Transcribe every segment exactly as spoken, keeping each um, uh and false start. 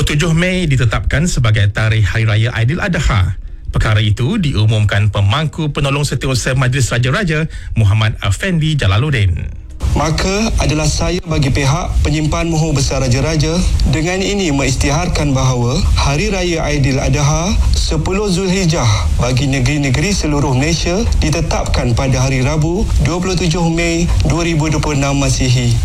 puluh tujuh Mei ditetapkan sebagai tarikh Hari Raya Aidiladha. Perkara itu diumumkan Pemangku Penolong Setiausaha Majlis Raja-Raja Muhammad Afendi Jalaluddin. Maka adalah saya bagi pihak penyimpan mohon besar Raja-Raja dengan ini mengisytiharkan bahawa Hari Raya Aidiladha sepuluh Zulhijjah bagi negeri-negeri seluruh Malaysia ditetapkan pada hari Rabu dua puluh tujuh Mei dua ribu dua puluh enam Masihi.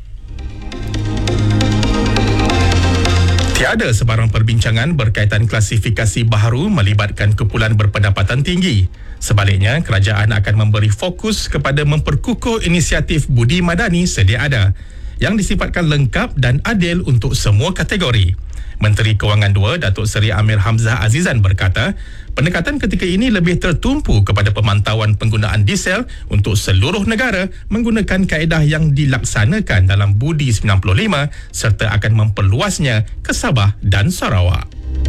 Tiada sebarang perbincangan berkaitan klasifikasi baharu melibatkan kumpulan berpendapatan tinggi. Sebaliknya, kerajaan akan memberi fokus kepada memperkukuh inisiatif budi madani sedia ada yang disifatkan lengkap dan adil untuk semua kategori. Menteri Kewangan dua Datuk Seri Amir Hamzah Azizan berkata, pendekatan ketika ini lebih tertumpu kepada pemantauan penggunaan diesel untuk seluruh negara menggunakan kaedah yang dilaksanakan dalam Budi sembilan puluh lima serta akan memperluasnya ke Sabah dan Sarawak.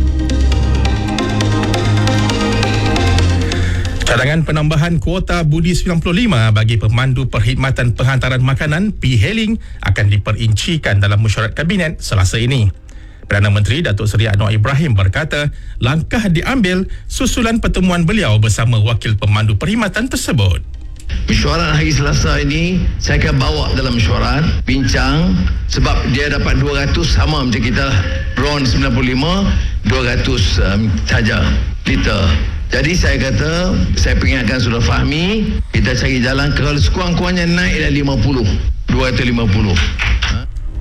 Cadangan penambahan kuota Budi sembilan puluh lima bagi pemandu perkhidmatan penghantaran makanan P-Hailing akan diperincikan dalam mesyuarat Kabinet Selasa ini. Perdana Menteri Datuk Seri Anwar Ibrahim berkata, langkah diambil susulan pertemuan beliau bersama wakil pemandu perkhidmatan tersebut. Mesyuarat hari Selasa ini saya akan bawa dalam mesyuarat bincang sebab dia dapat dua ratus sama macam kita RON sembilan puluh lima dua ratus um, saja liter. Jadi saya kata, saya peringatkan Saudara Fahmi, kita cari jalan kalau sekurang-kurangnya naik dah lima puluh, dua ratus lima puluh. Ha?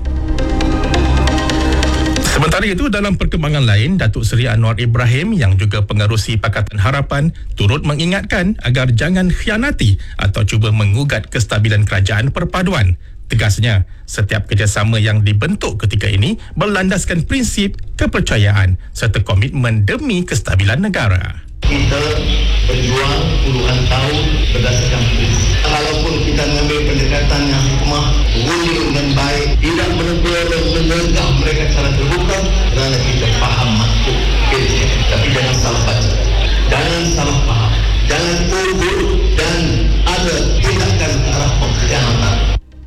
Sementara itu, dalam perkembangan lain, Datuk Seri Anwar Ibrahim yang juga pengerusi Pakatan Harapan turut mengingatkan agar jangan khianati atau cuba mengugat kestabilan kerajaan perpaduan. Tegasnya, setiap kerjasama yang dibentuk ketika ini berlandaskan prinsip kepercayaan serta komitmen demi kestabilan negara. Kita berjuang puluhan tahun berdasarkan prinsip. Walaupun kita mengambil pendekatan yang hikmah, undi dengan baik, tidak menegur dan menegah mereka secara terbuka kerana kita faham maksud prinsip. Tapi jangan salah baca, jangan salah faham, jangan urut dan ada tindakan ke arah pengkhianatan.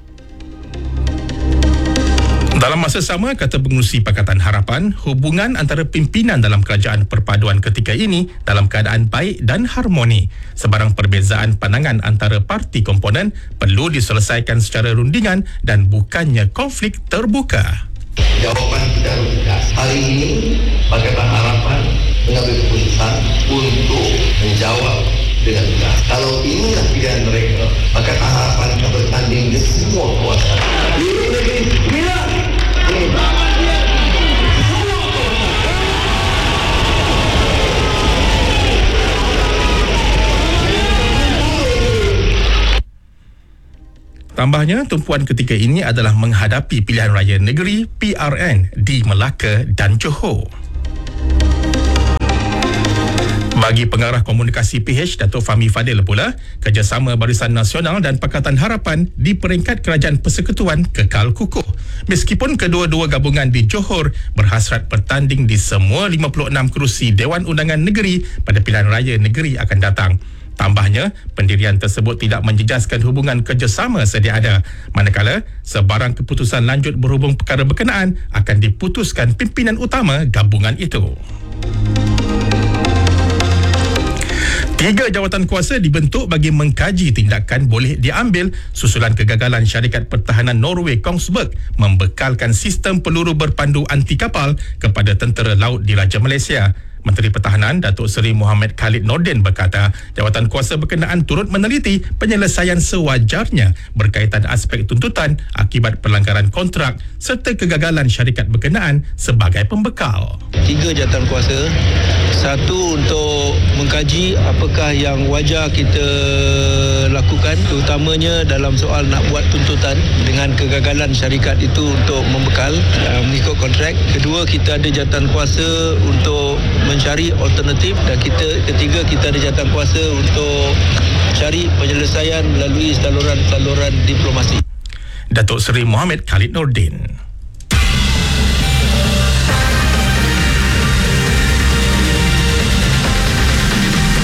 Dalam masa sama, kata pengerusi Pakatan Harapan, hubungan antara pimpinan dalam kerajaan perpaduan ketika ini dalam keadaan baik dan harmoni. Sebarang perbezaan pandangan antara parti komponen perlu diselesaikan secara rundingan dan bukannya konflik terbuka. Jawapan kita harus tegas. Hari ini, Pakatan Harapan mengambil keputusan untuk menjawab dengan tegas. Kalau inilah pilihan mereka, Pakatan Harapan akan bertanding di semua kawasan. Ini negeri bila Tambahnya, tumpuan ketika ini adalah menghadapi pilihan raya negeri P R N di Melaka dan Johor. Bagi pengarah komunikasi P H Datuk Fahmi Fadil pula, kerjasama Barisan Nasional dan Pakatan Harapan di peringkat kerajaan persekutuan kekal kukuh. Meskipun kedua-dua gabungan di Johor berhasrat bertanding di semua lima puluh enam kerusi Dewan Undangan Negeri pada pilihan raya negeri akan datang. Tambahnya, pendirian tersebut tidak menjejaskan hubungan kerjasama sedia ada, manakala sebarang keputusan lanjut berhubung perkara berkenaan akan diputuskan pimpinan utama gabungan itu. Tiga jawatan kuasa dibentuk bagi mengkaji tindakan boleh diambil susulan kegagalan syarikat pertahanan Norway Kongsberg membekalkan sistem peluru berpandu anti kapal kepada tentera laut di Raja Malaysia. Menteri Pertahanan Datuk Seri Muhammad Khalid Nordin berkata, jawatan kuasa berkenaan turut meneliti penyelesaian sewajarnya berkaitan aspek tuntutan akibat pelanggaran kontrak serta kegagalan syarikat berkenaan sebagai pembekal. Tiga jawatan kuasa, satu untuk mengkaji apakah yang wajar kita lakukan, terutamanya dalam soal nak buat tuntutan dengan kegagalan syarikat itu untuk membekal uh, mengikut kontrak. Kedua, kita ada jawatan kuasa untuk mencari alternatif, dan kita ketiga kita ada jawatan kuasa untuk cari penyelesaian melalui saluran-saluran diplomasi. Datuk Seri Muhammad Khalid Nordin.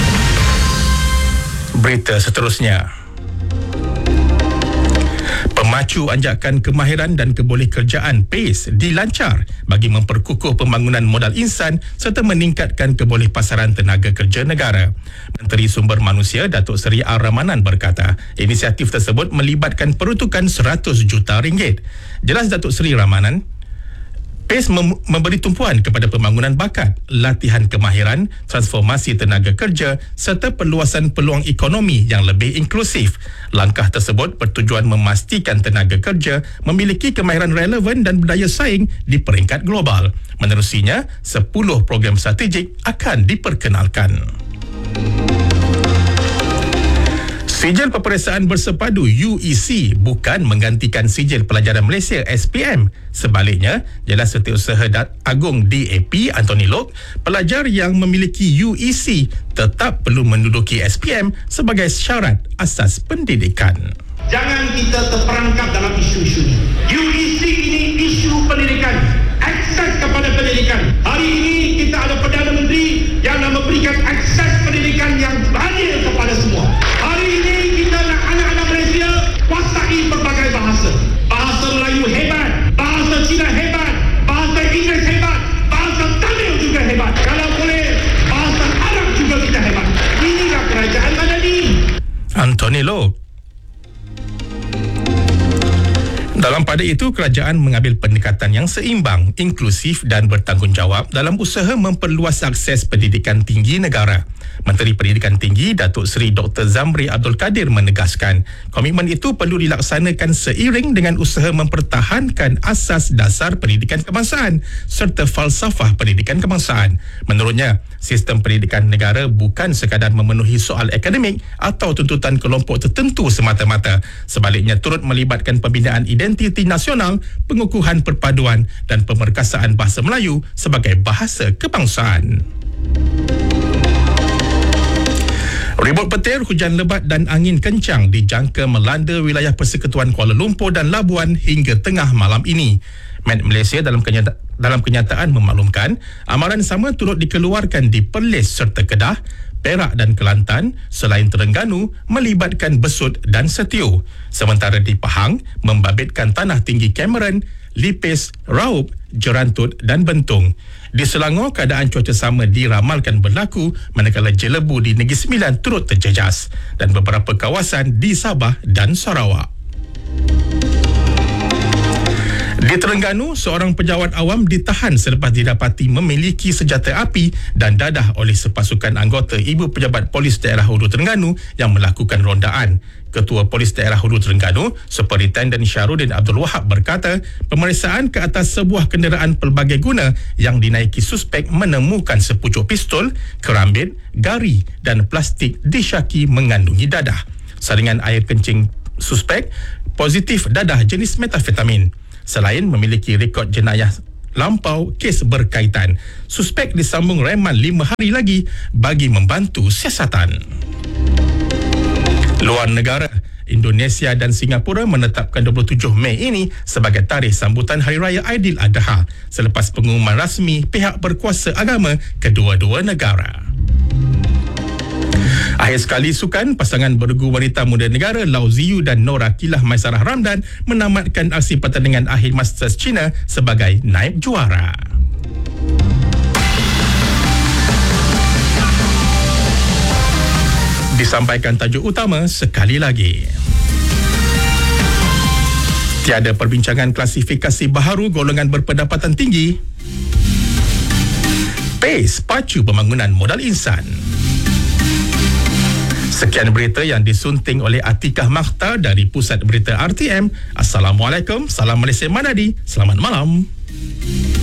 Berita seterusnya. Memacu anjakan kemahiran dan kebolehkerjaan PACE dilancar bagi memperkukuh pembangunan modal insan serta meningkatkan kebolehpasaran tenaga kerja negara. Menteri Sumber Manusia Datuk Seri R. Ramanan berkata, inisiatif tersebut melibatkan peruntukan seratus juta ringgit. Jelas Datuk Seri Ramanan, PACE mem- memberi tumpuan kepada pembangunan bakat, latihan kemahiran, transformasi tenaga kerja serta perluasan peluang ekonomi yang lebih inklusif. Langkah tersebut bertujuan memastikan tenaga kerja memiliki kemahiran relevan dan berdaya saing di peringkat global. Menerusinya, sepuluh program strategik akan diperkenalkan. Sijil Peperiksaan Bersepadu U E C bukan menggantikan Sijil Pelajaran Malaysia S P M. Sebaliknya, jelas Setiausaha Agung D A P Anthony Loke, pelajar yang memiliki U E C tetap perlu menduduki S P M sebagai syarat asas pendidikan. Jangan kita terperangkap dalam isu-isu ini. U E C ini isu pendidikan, akses kepada pendidikan. Hari ini kita ada Perdana Menteri yang nak memberikan akses pendidikan yang adil kepada semua. Hari ini kita nak anak-anak Malaysia kuasai berbagai bahasa. Bahasa Melayu hebat, bahasa Cina hebat, bahasa Inggeris hebat, bahasa Tamil juga hebat. Kalau boleh, bahasa Arab juga kita hebat. Inilah kerajaan Madani. Anthony Loke. Dalam pada itu, kerajaan mengambil pendekatan yang seimbang, inklusif dan bertanggungjawab dalam usaha memperluas akses pendidikan tinggi negara. Menteri Pendidikan Tinggi Datuk Seri Doktor Zamri Abdul Kadir menegaskan, komitmen itu perlu dilaksanakan seiring dengan usaha mempertahankan asas dasar pendidikan kebangsaan serta falsafah pendidikan kebangsaan. Menurutnya, sistem pendidikan negara bukan sekadar memenuhi soal akademik atau tuntutan kelompok tertentu semata-mata. Sebaliknya, turut melibatkan pembinaan identiti nasional, pengukuhan perpaduan dan pemerkasaan bahasa Melayu sebagai bahasa kebangsaan. Ribut petir, hujan lebat dan angin kencang dijangka melanda wilayah Persekutuan Kuala Lumpur dan Labuan hingga tengah malam ini. Met Malaysia dalam kenyata- dalam kenyataan memaklumkan, amaran sama turut dikeluarkan di Perlis serta Kedah, Perak dan Kelantan selain Terengganu melibatkan Besut dan Setiu. Sementara di Pahang membabitkan tanah tinggi Cameron, Lipis, Raup, Jerantut dan Bentung. Di Selangor, keadaan cuaca sama diramalkan berlaku manakala Jelebu di Negeri Sembilan turut terjejas dan beberapa kawasan di Sabah dan Sarawak. Di Terengganu, seorang pejabat awam ditahan selepas didapati memiliki senjata api dan dadah oleh sepasukan anggota Ibu Pejabat Polis Daerah Hulu Terengganu yang melakukan rondaan. Ketua Polis Daerah Hulu Terengganu, Superintenden Syarudin Abdul Wahab berkata, pemeriksaan ke atas sebuah kenderaan pelbagai guna yang dinaiki suspek menemukan sepucuk pistol, kerambit, gari dan plastik disyaki mengandungi dadah. Saringan air kencing suspek positif dadah jenis metafetamin. Selain memiliki rekod jenayah lampau kes berkaitan, suspek disambung reman lima hari lagi bagi membantu siasatan. Luar negara, Indonesia dan Singapura menetapkan dua puluh tujuh Mei ini sebagai tarikh sambutan Hari Raya Aidiladha selepas pengumuman rasmi pihak berkuasa agama kedua-dua negara. Akhir sekali sukan, pasangan bergu wanita muda negara Lau Ziyu dan Nora Kilah Maisarah Ramdan menamatkan aksi pertandingan akhir Masters China sebagai naib juara. Disampaikan tajuk utama sekali lagi. Tiada perbincangan klasifikasi baharu golongan berpendapatan tinggi. PACE pacu pembangunan modal insan. Sekian berita yang disunting oleh Atikah Makhtar dari Pusat Berita R T M. Assalamualaikum, salam Malaysia Madani. Selamat malam.